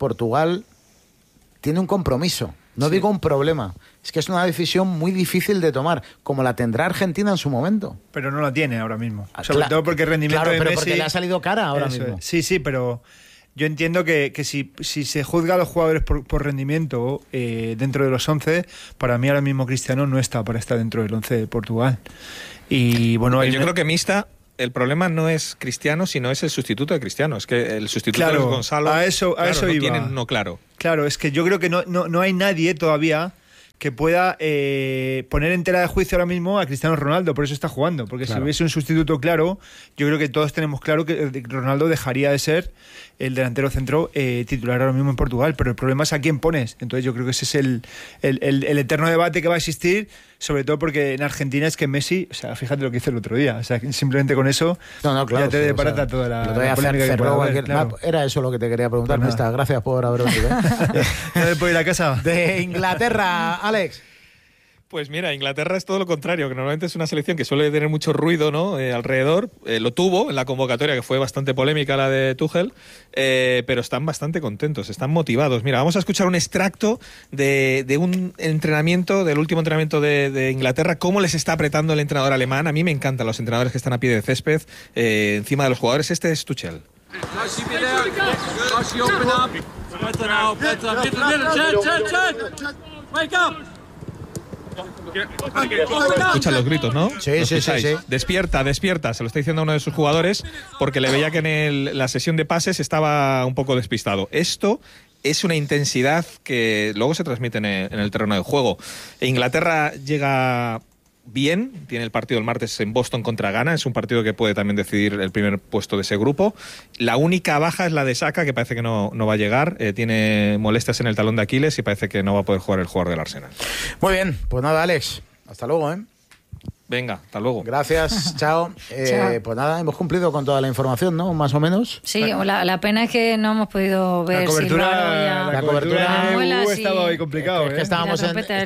Portugal tiene un compromiso. No digo un problema. Es que es una decisión muy difícil de tomar, como la tendrá Argentina en su momento. Pero no la tiene ahora mismo. Sobre todo porque el rendimiento de Messi... porque le ha salido cara ahora mismo. Sí, pero yo entiendo que si se juzga a los jugadores por rendimiento dentro de los 11, para mí ahora mismo Cristiano no está para estar dentro del 11 de Portugal. Y bueno, yo creo que Mista... El problema no es Cristiano, sino es el sustituto de Cristiano. Es que el sustituto es Gonzalo. A eso no iba. Tienen uno claro. Claro, es que yo creo que no hay nadie todavía que pueda poner en tela de juicio ahora mismo a Cristiano Ronaldo. Por eso está jugando. Porque si hubiese un sustituto claro, yo creo que todos tenemos claro que Ronaldo dejaría de ser el delantero centro titular ahora mismo en Portugal. Pero el problema es a quién pones. Entonces yo creo que ese es el eterno debate que va a existir, sobre todo porque en Argentina es que Messi, o sea, fíjate lo que hizo el otro día, o sea, simplemente con eso claro, ya te deparata toda la polémica que puede haber, claro. Era eso lo que te quería preguntar, pues gracias por haber venido. ¿No puedo ir a casa? De Inglaterra, Alex. Pues mira, Inglaterra es todo lo contrario, que normalmente es una selección que suele tener mucho ruido, ¿no? Alrededor. Lo tuvo en la convocatoria, que fue bastante polémica la de Tuchel, pero están bastante contentos, están motivados. Mira, vamos a escuchar un extracto de un entrenamiento, del último entrenamiento de Inglaterra, cómo les está apretando el entrenador alemán. A mí me encantan los entrenadores que están a pie de césped, encima de los jugadores. Este es Tuchel. Escuchan los gritos, ¿no? Sí. Despierta, se lo está diciendo a uno de sus jugadores porque le veía que en la sesión de pases estaba un poco despistado. Esto es una intensidad que luego se transmite en el terreno de juego. Inglaterra llega bien, tiene el partido el martes en Boston contra Ghana, es un partido que puede también decidir el primer puesto de ese grupo. La única baja es la de Saka, que parece que no va a llegar, tiene molestias en el talón de Aquiles y parece que no va a poder jugar el jugador del Arsenal. Muy bien, pues nada, Alex, hasta luego, Venga, hasta luego. Gracias, chao. Pues nada, hemos cumplido con toda la información, ¿no? Más o menos. Sí, la pena es que no hemos podido ver la cobertura estaba hoy complicado. Es que estábamos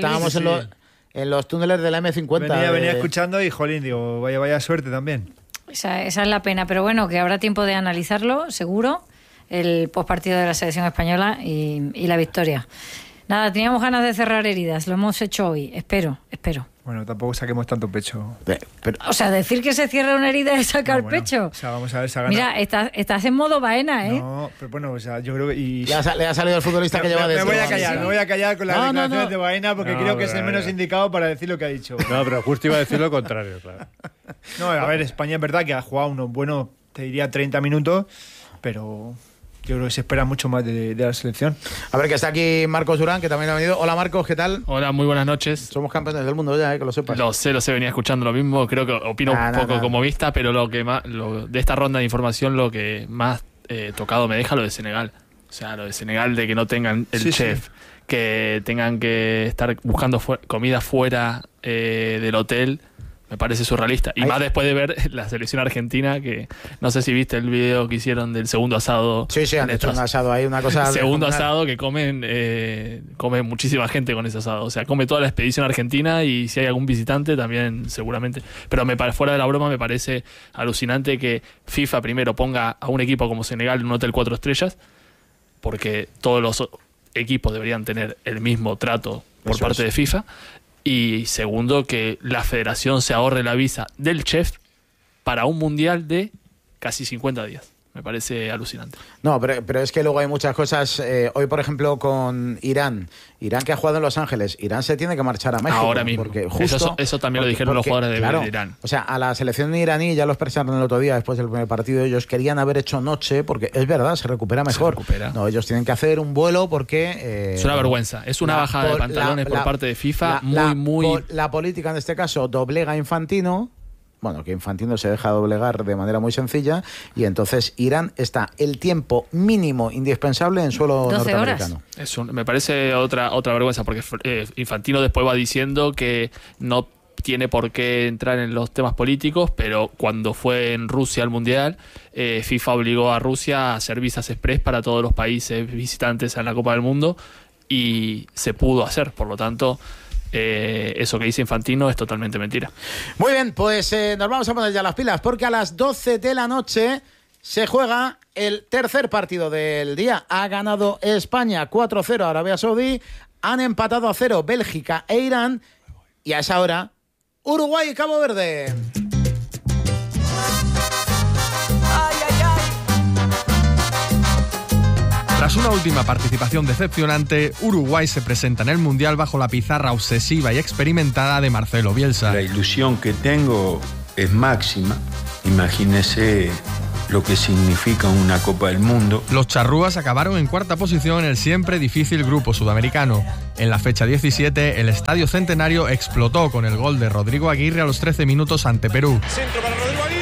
en los túneles de la M50. Venía escuchando y, jolín, digo, vaya suerte también. Esa es la pena, pero bueno, que habrá tiempo de analizarlo, seguro, el postpartido de la selección española y la victoria. Nada, teníamos ganas de cerrar heridas, lo hemos hecho hoy, espero. Bueno, tampoco saquemos tanto pecho. O sea, decir que se cierra una herida es sacar pecho. O sea, vamos a ver, se ha ganado. Mira, estás en modo Baena, ¿eh? No, pero bueno, o sea, yo creo que... Le ha salido el futbolista que lleva de... Me voy a callar con las declaraciones de Baena porque creo que es el menos indicado para decir lo que ha dicho. No, pero justo iba a decir lo contrario, claro. No, a ver, España es verdad que ha jugado unos buenos, te diría 30 minutos, pero... Yo creo que se espera mucho más de la selección. A ver, que está aquí Marcos Durán, que también ha venido. Hola, Marcos, ¿qué tal? Hola, muy buenas noches. Somos campeones del mundo ya, que lo sepas. Lo sé, venía escuchando lo mismo. Creo que opino un poco como vista, pero de esta ronda de información lo que más tocado me deja lo de Senegal. O sea, lo de Senegal, de que no tengan el chef, que tengan que estar buscando comida fuera del hotel. Me parece surrealista. Y más después de ver la selección argentina, que no sé si viste el video que hicieron del segundo asado. Sí, han hecho un asado ahí, una cosa... Segundo asado que comen muchísima gente con ese asado. O sea, come toda la expedición argentina y si hay algún visitante también seguramente. Pero fuera de la broma me parece alucinante que FIFA primero ponga a un equipo como Senegal en un hotel 4 estrellas, porque todos los equipos deberían tener el mismo trato por parte de FIFA. Y segundo, que la federación se ahorre la visa del chef para un mundial de casi 50 días. Me parece alucinante. No, pero es que luego hay muchas cosas. Hoy, por ejemplo, con Irán que ha jugado en Los Ángeles, Irán se tiene que marchar a México. Ahora mismo. Porque justo, eso también lo dijeron los jugadores de Irán. O sea, a la selección iraní, ya lo expresaron el otro día después del primer partido, ellos querían haber hecho noche, porque es verdad, se recupera mejor. No, ellos tienen que hacer un vuelo porque... es una vergüenza. Es una bajada de pantalones por parte de FIFA muy... La política, en este caso, doblega a Infantino. Bueno, que Infantino se deja doblegar de manera muy sencilla y entonces Irán está el tiempo mínimo indispensable en suelo norteamericano. Me parece otra vergüenza porque Infantino después va diciendo que no tiene por qué entrar en los temas políticos, pero cuando fue en Rusia al Mundial, FIFA obligó a Rusia a hacer visas express para todos los países visitantes en la Copa del Mundo y se pudo hacer, por lo tanto... eso que dice Infantino es totalmente mentira. Muy bien, pues nos vamos a poner ya las pilas porque a las 12 de la noche se juega el tercer partido del día. Ha ganado España 4-0 a Arabia Saudí, han empatado a 0 Bélgica e Irán, y a esa hora Uruguay y Cabo Verde. Tras una última participación decepcionante, Uruguay se presenta en el Mundial bajo la pizarra obsesiva y experimentada de Marcelo Bielsa. La ilusión que tengo es máxima. Imagínese lo que significa una Copa del Mundo. Los charrúas acabaron en cuarta posición en el siempre difícil grupo sudamericano. En la fecha 17, el Estadio Centenario explotó con el gol de Rodrigo Aguirre a los 13 minutos ante Perú. Centro para Rodrigo Aguirre.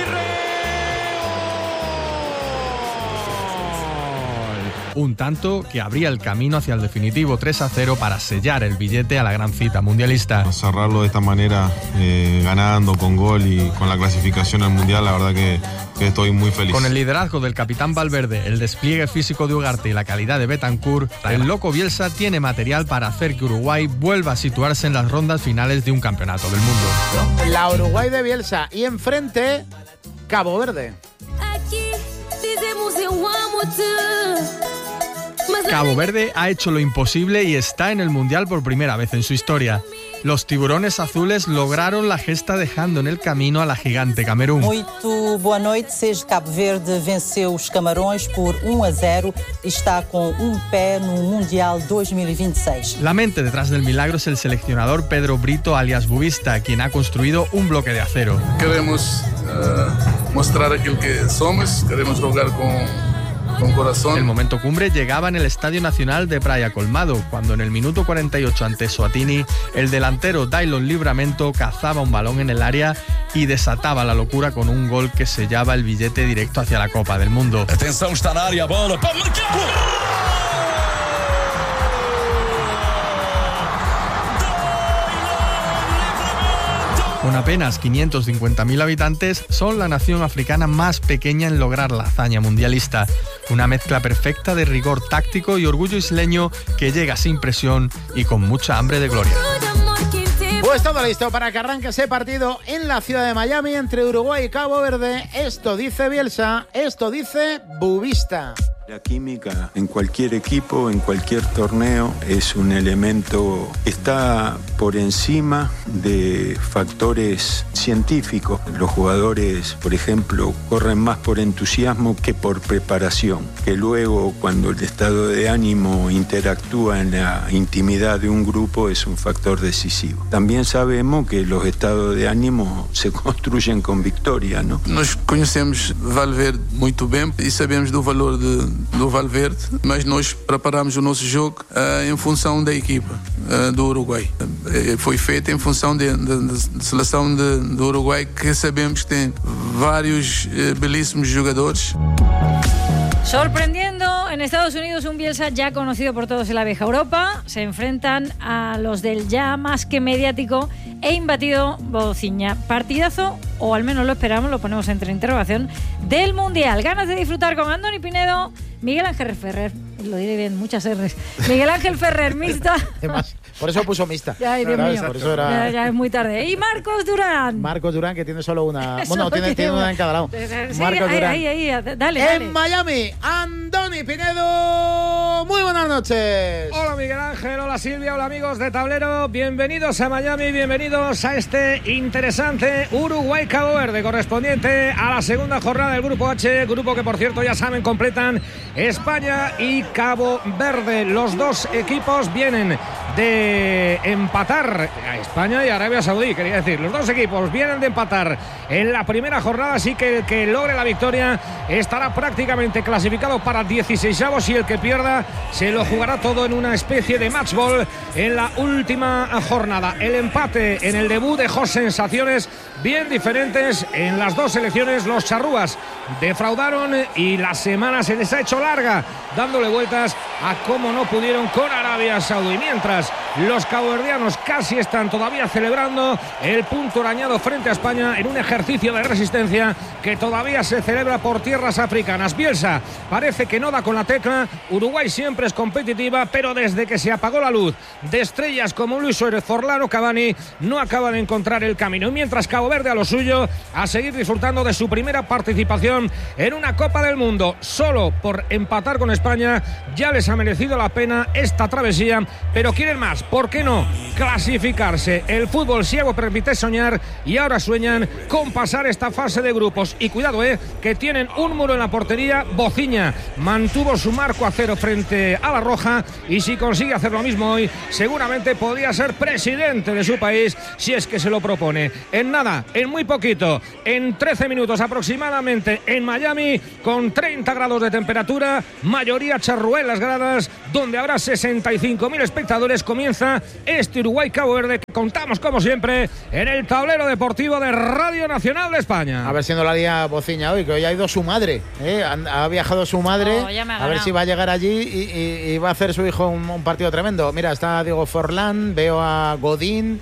Un tanto que abría el camino hacia el definitivo 3-0 para sellar el billete a la gran cita mundialista. Cerrarlo de esta manera, ganando con gol y con la clasificación al Mundial, la verdad que estoy muy feliz. Con el liderazgo del capitán Valverde, el despliegue físico de Ugarte y la calidad de Betancur, el loco Bielsa tiene material para hacer que Uruguay vuelva a situarse en las rondas finales de un campeonato del mundo. La Uruguay de Bielsa y enfrente Cabo Verde. Cabo Verde ha hecho lo imposible y está en el Mundial por primera vez en su historia. Los tiburones azules lograron la gesta dejando en el camino a la gigante Camerún. Muito boa noite. Cabo Verde venceu os Camarões por 1-0 y está con un pé no Mundial 2026. La mente detrás del milagro es el seleccionador Pedro Brito, alias Bubista, quien ha construido un bloque de acero. Queremos mostrar aquilo que somos, queremos jugar con corazón. El momento cumbre llegaba en el Estadio Nacional de Praia Colmado, cuando en el minuto 48 ante Suatini, el delantero Dailon Livramento cazaba un balón en el área y desataba la locura con un gol que sellaba el billete directo hacia la Copa del Mundo. Atenção, está na área a bola para marcar. Con apenas 550.000 habitantes, son la nación africana más pequeña en lograr la hazaña mundialista. Una mezcla perfecta de rigor táctico y orgullo isleño que llega sin presión y con mucha hambre de gloria. Pues todo listo para que arranque ese partido en la ciudad de Miami entre Uruguay y Cabo Verde. Esto dice Bielsa, esto dice Bubista. La química en cualquier equipo, en cualquier torneo, es un elemento que está por encima de factores científicos. Los jugadores, por ejemplo, corren más por entusiasmo que por preparación, que luego cuando el estado de ánimo interactúa en la intimidad de un grupo es un factor decisivo. También sabemos que los estados de ánimo se construyen con victoria, ¿no? Nós conhecemos Valverde muito bem e sabemos do valor do Valverde, mas nós preparamos o nosso jogo em função da equipa do Uruguai. Foi feito em função da seleção do Uruguai, que sabemos que tem vários belíssimos jogadores. Sorprendiendo en Estados Unidos, un Bielsa ya conocido por todos en la vieja Europa. Se enfrentan a los del ya más que mediático e imbatido Bociña. Partidazo, o al menos lo esperamos, lo ponemos entre interrogación, del Mundial. Ganas de disfrutar con Andoni Pinedo, Miguel Ángel Ferrer, lo diré bien, muchas R's. Miguel Ángel Ferrer, mixta. Además, por eso puso mixta. Ay, Dios mío. Por eso era... ya es muy tarde. Y Marcos Durán. Marcos Durán, que tiene solo una. Bueno, tiene una en cada lado. Sí, Marcos Durán. Ahí, dale. En Miami, Andoni Pinedo. Muy buenas noches. Hola Miguel Ángel, hola Silvia, hola amigos de Tablero. Bienvenidos a Miami, bienvenidos a este interesante Uruguay-Cabo Verde, correspondiente a la segunda jornada del Grupo H. Grupo que, por cierto, ya saben, completan España y Cabo Verde. Los dos equipos vienen de empatar a España y Arabia Saudí, quería decir. Los dos equipos vienen de empatar en la primera jornada, así que el que logre la victoria estará prácticamente clasificado para 16avos y el que pierda se lo jugará todo en una especie de match ball en la última jornada. El empate en el debut dejó sensaciones bien diferentes en las dos selecciones. Los charrúas defraudaron y la semana se les ha hecho larga dándole vueltas a cómo no pudieron con Arabia Saudí. Mientras mientras los caboverdianos casi están todavía celebrando el punto arañado frente a España en un ejercicio de resistencia que todavía se celebra por tierras africanas. Bielsa parece que no da con la tecla. Uruguay siempre es competitiva, pero desde que se apagó la luz de estrellas como Luis Suárez, Forlán o Cavani, no acaba de encontrar el camino. Y mientras Cabo Verde a lo suyo, a seguir disfrutando de su primera participación en una Copa del Mundo. Solo por empatar con España ya les ha merecido la pena esta travesía, pero quieren más. ¿Por qué no? Clasificarse. El fútbol ciego permite soñar y ahora sueñan con pasar esta fase de grupos. Y cuidado, que tienen un muro en la portería. Bociña mantuvo su marco a cero frente a la Roja y si consigue hacer lo mismo hoy, seguramente podría ser presidente de su país si es que se lo propone. En nada, en muy poquito, en 13 minutos aproximadamente en Miami, con 30 grados de temperatura, mayoría charrúa en las gradas, donde habrá 65.000 espectadores, comienza este Uruguay-Cabo Verde que contamos como siempre en el tablero deportivo de Radio Nacional de España. A ver si no la lía Bociña hoy, que hoy ha ido su madre, ha viajado su madre, a ver si va a llegar allí y va a hacer su hijo un partido tremendo. Mira, está Diego Forlán, veo a Godín,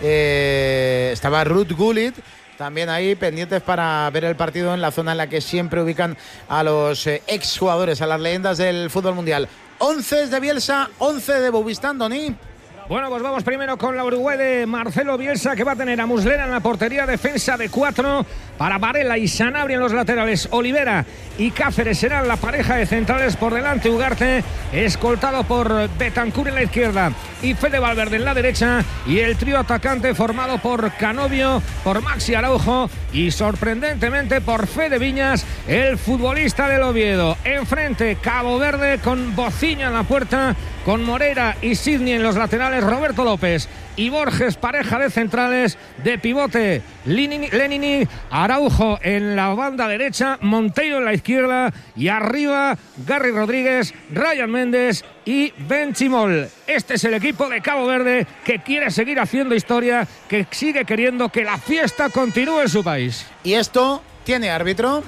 estaba Ruud Gullit también ahí pendientes para ver el partido en la zona en la que siempre ubican a los exjugadores, a las leyendas del fútbol mundial. 11 de Bielsa, 11 de Bubistán, Doni. Bueno, pues vamos primero con la Uruguay de Marcelo Bielsa, que va a tener a Muslera en la portería, defensa de 4 para Varela y Sanabria en los laterales, Olivera y Cáceres serán la pareja de centrales, por delante Ugarte, escoltado por Betancur en la izquierda y Fede Valverde en la derecha, y el trío atacante formado por Canovio, por Maxi Araujo y sorprendentemente por Fede Viñas, el futbolista del Oviedo. Enfrente Cabo Verde con Bociña en la puerta, con Moreira y Sidney en los laterales, Roberto López y Borges, pareja de centrales, de pivote Lenini, Araujo en la banda derecha, Monteiro en la izquierda y arriba Gary Rodríguez, Ryan Méndez y Ben Chimol. Este es el equipo de Cabo Verde que quiere seguir haciendo historia, que sigue queriendo que la fiesta continúe en su país. ¿Y esto tiene árbitro?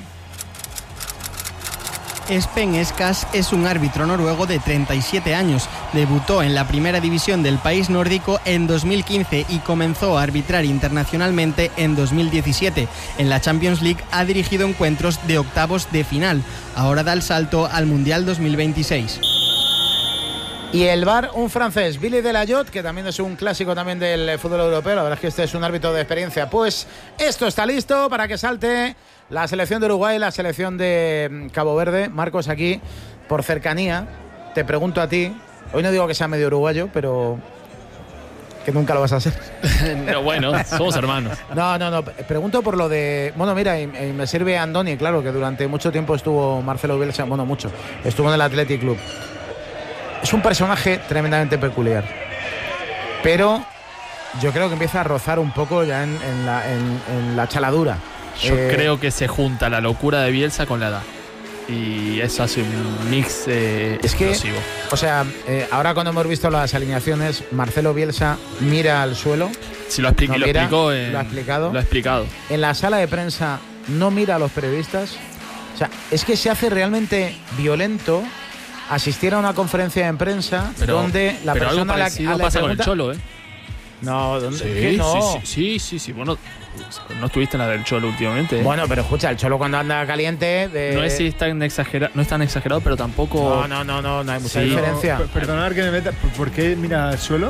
Espen Eskas es un árbitro noruego de 37 años. Debutó en la primera división del país nórdico en 2015 y comenzó a arbitrar internacionalmente en 2017. En la Champions League ha dirigido encuentros de octavos de final. Ahora da el salto al Mundial 2026. Y el VAR, un francés, Billy Delayot, que también es un clásico también del fútbol europeo. La verdad es que este es un árbitro de experiencia. Pues esto está listo para que salte la selección de Uruguay, la selección de Cabo Verde. Marcos, aquí, por cercanía, te pregunto a ti. Hoy no digo que sea medio uruguayo, pero que nunca lo vas a hacer. No, bueno, somos hermanos. No. Pregunto por lo de... Bueno, mira, y me sirve Andoni, claro, que durante mucho tiempo estuvo Marcelo Bielsa, bueno, mucho. Estuvo en el Athletic Club. Es un personaje tremendamente peculiar, pero yo creo que empieza a rozar un poco ya en la chaladura. Yo creo que se junta la locura de Bielsa con la edad y eso hace un mix explosivo. O sea, ahora cuando hemos visto las alineaciones, Marcelo Bielsa mira al suelo. Sí, lo ha explicado. En la sala de prensa no mira a los periodistas. O sea, es que se hace realmente violento asistir a una conferencia de prensa donde la persona algo pasa con el Cholo, No, ¿dónde? Sí, ¿Qué no? Sí. Bueno, no estuviste en la del Cholo últimamente. Bueno, pero escucha, el Cholo cuando anda caliente... No es tan exagerado, pero tampoco... No hay mucha diferencia. Perdonad que me meta, ¿por qué mira al suelo?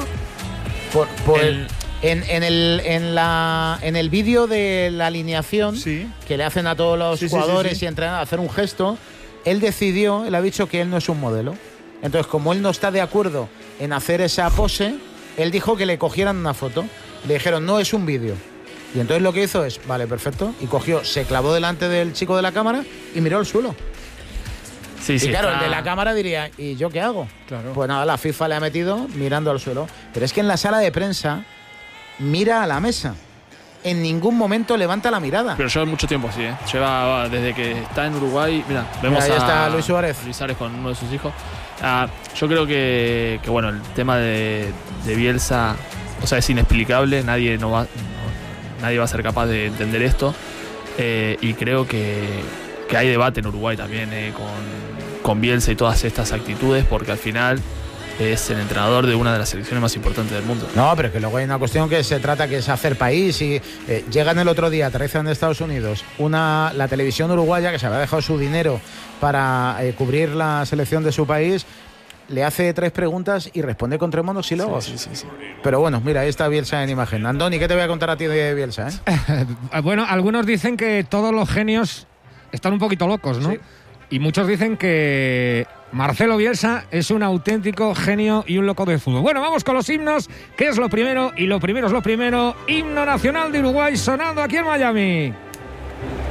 En el vídeo de la alineación que le hacen a todos los jugadores y entrenadores hacer un gesto, él ha dicho que él no es un modelo. Entonces, como él no está de acuerdo en hacer esa pose, él dijo que le cogieran una foto. Le dijeron, no, es un vídeo. Y entonces lo que hizo es, vale, perfecto, y se clavó delante del chico de la cámara y miró al suelo. Sí, y claro, el de la cámara diría, ¿y yo qué hago? Claro. Pues nada, la FIFA le ha metido mirando al suelo. Pero es que en la sala de prensa mira a la mesa. En ningún momento levanta la mirada. Pero lleva mucho tiempo así, Lleva desde que está en Uruguay. Mira, vemos ahí está Luis Suárez. Luis Suárez con uno de sus hijos. Yo creo que bueno, el tema de Bielsa, o sea, es inexplicable. Nadie va a ser capaz de entender esto. Y creo que hay debate en Uruguay también con Bielsa y todas estas actitudes, porque al final es el entrenador de una de las selecciones más importantes del mundo. No, pero que luego hay una cuestión que se trata que es hacer país y llegan el otro día, aterrizan de Estados Unidos, la televisión uruguaya que se había dejado su dinero para cubrir la selección de su país, le hace 3 preguntas y responde con 3 monosílabos. Sí. Pero bueno, mira, ahí está Bielsa en imagen. Andoni, ¿qué te voy a contar a ti de Bielsa? Bueno, algunos dicen que todos los genios están un poquito locos, ¿no? Sí. Y muchos dicen que Marcelo Bielsa es un auténtico genio y un loco de fútbol. Bueno, vamos con los himnos, que es lo primero, y lo primero es lo primero. Himno nacional de Uruguay sonando aquí en Miami.